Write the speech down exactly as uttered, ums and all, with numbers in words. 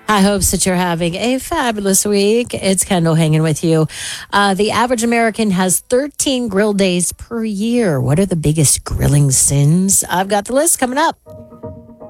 High hopes that you're having a fabulous week. It's Kendall hanging with you. Uh, the average American has thirteen grill days per year. What are the biggest grilling sins? I've got the list coming up.